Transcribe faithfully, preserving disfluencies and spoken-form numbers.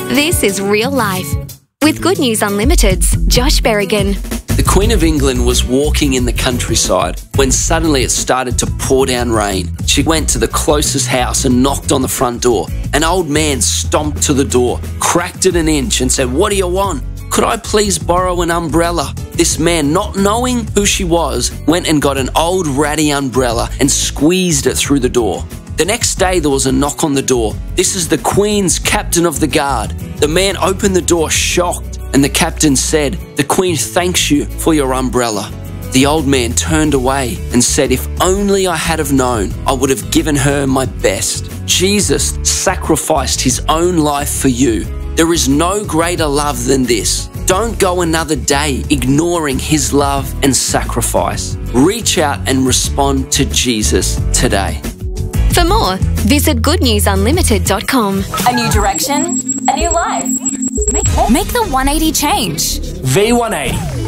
This is real life. With Good News Unlimited's Josh Berrigan. The Queen of England was walking in the countryside when suddenly it started to pour down rain. She went to the closest house and knocked on the front door. An old man stomped to the door, cracked it an inch and said, "What do you want? Could I please borrow an umbrella?" This man, not knowing who she was, went and got an old ratty umbrella and squeezed it through the door. The next day there was a knock on the door. "This is the Queen's captain of the guard." The man opened the door shocked, and the captain said, "The Queen thanks you for your umbrella." The old man turned away and said, "If only I had have known, I would have given her my best." Jesus sacrificed his own life for you. There is no greater love than this. Don't go another day ignoring his love and sacrifice. Reach out and respond to Jesus today. For more, visit good news unlimited dot com. A new direction, a new life. Make, make the one eighty change. V one eighty.